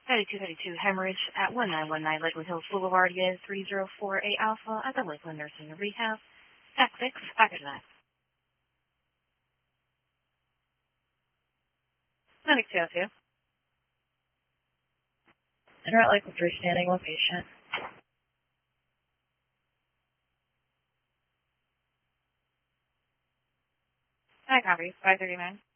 3232 hemorrhage at 1919 Lakeland Hills Boulevard, unit 3048 Alpha at the Lakeland Nursing and Rehab. Act 6, after that. Clinic 202. Enter at Lakeland freestanding location. I copy. 539.